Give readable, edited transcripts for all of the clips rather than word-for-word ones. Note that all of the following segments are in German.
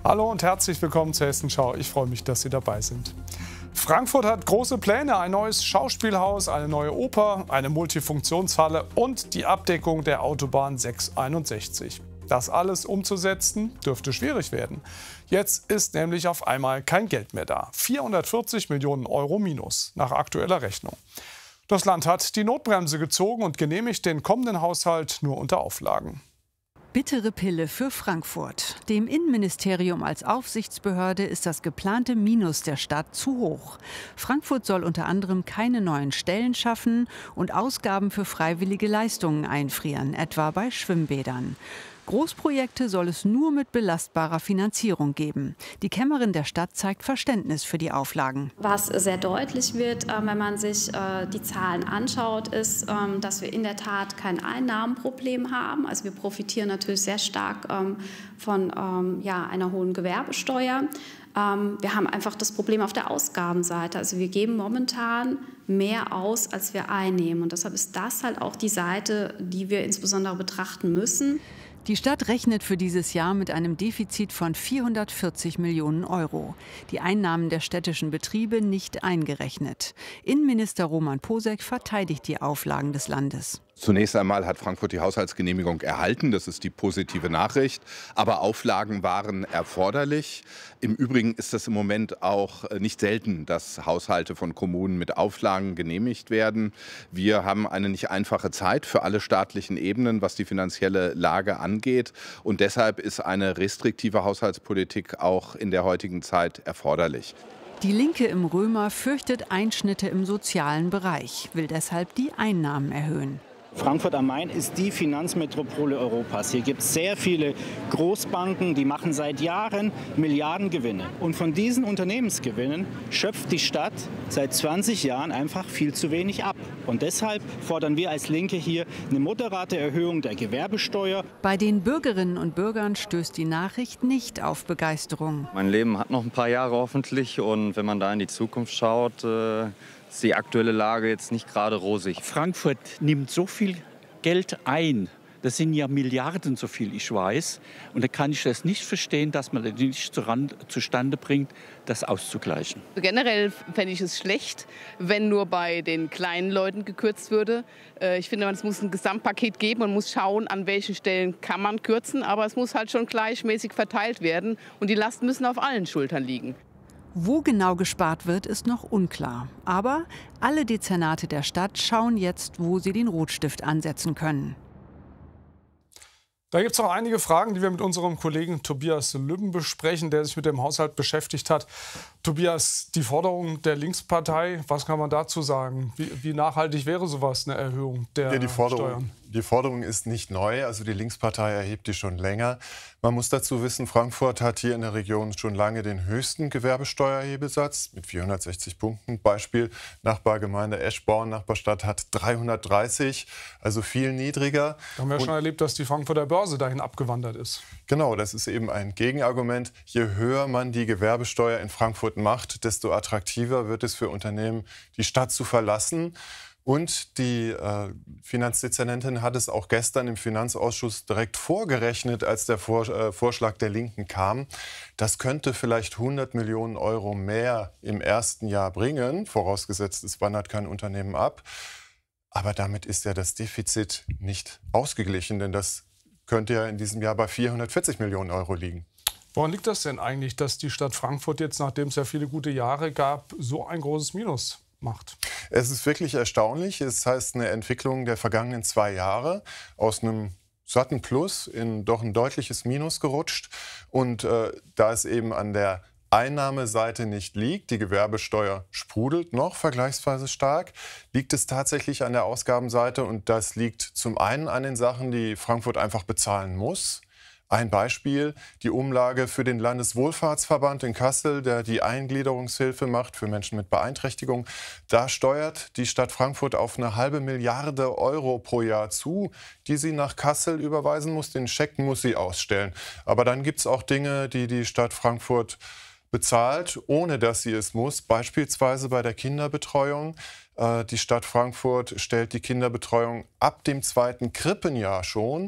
Hallo und herzlich willkommen zur Hessenschau. Ich freue mich, dass Sie dabei sind. Frankfurt hat große Pläne, ein neues Schauspielhaus, eine neue Oper, eine Multifunktionshalle und die Abdeckung der Autobahn 661. Das alles umzusetzen, dürfte schwierig werden. Jetzt ist nämlich auf einmal kein Geld mehr da. 440 Millionen Euro minus, nach aktueller Rechnung. Das Land hat die Notbremse gezogen und genehmigt den kommenden Haushalt nur unter Auflagen. Bittere Pille für Frankfurt. Dem Innenministerium als Aufsichtsbehörde ist das geplante Minus der Stadt zu hoch. Frankfurt soll unter anderem keine neuen Stellen schaffen und Ausgaben für freiwillige Leistungen einfrieren, etwa bei Schwimmbädern. Großprojekte soll es nur mit belastbarer Finanzierung geben. Die Kämmerin der Stadt zeigt Verständnis für die Auflagen. Was sehr deutlich wird, wenn man sich die Zahlen anschaut, ist, dass wir in der Tat kein Einnahmenproblem haben. Also wir profitieren natürlich sehr stark von einer hohen Gewerbesteuer. Wir haben einfach das Problem auf der Ausgabenseite. Also wir geben momentan mehr aus, als wir einnehmen. Und deshalb ist das halt auch die Seite, die wir insbesondere betrachten müssen. Die Stadt rechnet für dieses Jahr mit einem Defizit von 440 Millionen Euro. Die Einnahmen der städtischen Betriebe nicht eingerechnet. Innenminister Roman Posek verteidigt die Auflagen des Landes. Zunächst einmal hat Frankfurt die Haushaltsgenehmigung erhalten. Das ist die positive Nachricht. Aber Auflagen waren erforderlich. Im Übrigen ist es im Moment auch nicht selten, dass Haushalte von Kommunen mit Auflagen genehmigt werden. Wir haben eine nicht einfache Zeit für alle staatlichen Ebenen, was die finanzielle Lage angeht. Und deshalb ist eine restriktive Haushaltspolitik auch in der heutigen Zeit erforderlich. Die Linke im Römer fürchtet Einschnitte im sozialen Bereich, will deshalb die Einnahmen erhöhen. Frankfurt am Main ist die Finanzmetropole Europas. Hier gibt es sehr viele Großbanken, die machen seit Jahren Milliardengewinne. Und von diesen Unternehmensgewinnen schöpft die Stadt seit 20 Jahren einfach viel zu wenig ab. Und deshalb fordern wir als Linke hier eine moderate Erhöhung der Gewerbesteuer. Bei den Bürgerinnen und Bürgern stößt die Nachricht nicht auf Begeisterung. Mein Leben hat noch ein paar Jahre hoffentlich. Und wenn man da in die Zukunft schaut, ist die aktuelle Lage jetzt nicht gerade rosig. Frankfurt nimmt so viel Geld ein. Das sind ja Milliarden, so viel ich weiß. Und da kann ich das nicht verstehen, dass man das nicht zustande bringt, das auszugleichen. Generell fände ich es schlecht, wenn nur bei den kleinen Leuten gekürzt würde. Ich finde, es muss ein Gesamtpaket geben. Man muss schauen, an welchen Stellen kann man kürzen. Aber es muss halt schon gleichmäßig verteilt werden. Und die Lasten müssen auf allen Schultern liegen. Wo genau gespart wird, ist noch unklar. Aber alle Dezernate der Stadt schauen jetzt, wo sie den Rotstift ansetzen können. Da gibt es noch einige Fragen, die wir mit unserem Kollegen Tobias Lübben besprechen, der sich mit dem Haushalt beschäftigt hat. Tobias, die Forderung der Linkspartei, was kann man dazu sagen? Wie nachhaltig wäre sowas, eine Erhöhung der Steuern? Die Forderung ist nicht neu, also die Linkspartei erhebt die schon länger. Man muss dazu wissen, Frankfurt hat hier in der Region schon lange den höchsten Gewerbesteuerhebesatz mit 460 Punkten. Beispiel Nachbargemeinde Eschborn, Nachbarstadt hat 330, also viel niedriger. Da haben wir ja schon erlebt, dass die Frankfurter Börse dahin abgewandert ist. Genau, das ist eben ein Gegenargument. Je höher man die Gewerbesteuer in Frankfurt macht, desto attraktiver wird es für Unternehmen, die Stadt zu verlassen. Und die Finanzdezernentin hat es auch gestern im Finanzausschuss direkt vorgerechnet, als der Vorschlag der Linken kam. Das könnte vielleicht 100 Millionen Euro mehr im ersten Jahr bringen, vorausgesetzt es wandert kein Unternehmen ab. Aber damit ist ja das Defizit nicht ausgeglichen, denn das könnte ja in diesem Jahr bei 440 Millionen Euro liegen. Woran liegt das denn eigentlich, dass die Stadt Frankfurt jetzt, nachdem es ja viele gute Jahre gab, so ein großes Minus macht? Es ist wirklich erstaunlich. Es heißt eine Entwicklung der vergangenen 2 Jahre aus einem satten Plus in doch ein deutliches Minus gerutscht. Und da es eben an der Einnahmeseite nicht liegt, die Gewerbesteuer sprudelt noch vergleichsweise stark, liegt es tatsächlich an der Ausgabenseite. Und das liegt zum einen an den Sachen, die Frankfurt einfach bezahlen muss. Ein Beispiel, die Umlage für den Landeswohlfahrtsverband in Kassel, der die Eingliederungshilfe macht für Menschen mit Beeinträchtigung. Da steuert die Stadt Frankfurt auf eine halbe Milliarde Euro pro Jahr zu, die sie nach Kassel überweisen muss. Den Scheck muss sie ausstellen. Aber dann gibt es auch Dinge, die die Stadt Frankfurt bezahlt, ohne dass sie es muss. Beispielsweise bei der Kinderbetreuung. Die Stadt Frankfurt stellt die Kinderbetreuung ab dem 2. Krippenjahr schon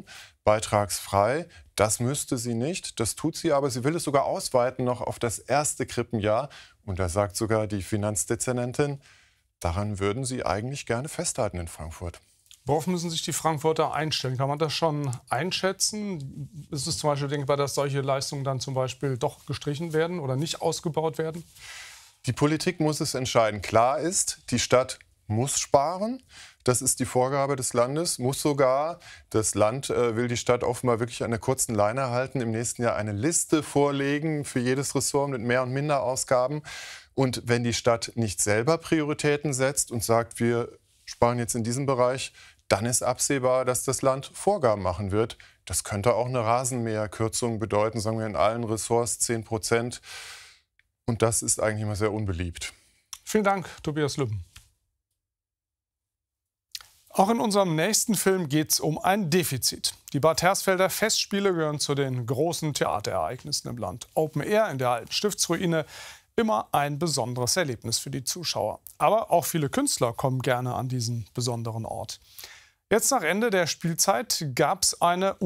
beitragsfrei. Das müsste sie nicht, das tut sie aber. Sie will es sogar ausweiten noch auf das erste Krippenjahr. Und da sagt sogar die Finanzdezernentin, daran würden sie eigentlich gerne festhalten in Frankfurt. Worauf müssen sich die Frankfurter einstellen? Kann man das schon einschätzen? Ist es zum Beispiel denkbar, dass solche Leistungen dann zum Beispiel doch gestrichen werden oder nicht ausgebaut werden? Die Politik muss es entscheiden. Klar ist, die Stadt muss sparen. Das ist die Vorgabe des Landes. Muss sogar. Das Land will die Stadt offenbar wirklich an der kurzen Leine halten. Im nächsten Jahr eine Liste vorlegen für jedes Ressort mit Mehr- und Minderausgaben. Und wenn die Stadt nicht selber Prioritäten setzt und sagt, wir sparen jetzt in diesem Bereich, dann ist absehbar, dass das Land Vorgaben machen wird. Das könnte auch eine Rasenmäherkürzung bedeuten, sagen wir in allen Ressorts 10%. Und das ist eigentlich immer sehr unbeliebt. Vielen Dank, Tobias Lübben. Auch in unserem nächsten Film geht es um ein Defizit. Die Bad Hersfelder Festspiele gehören zu den großen Theaterereignissen im Land. Open Air in der alten Stiftsruine, immer ein besonderes Erlebnis für die Zuschauer. Aber auch viele Künstler kommen gerne an diesen besonderen Ort. Jetzt nach Ende der Spielzeit gab es eine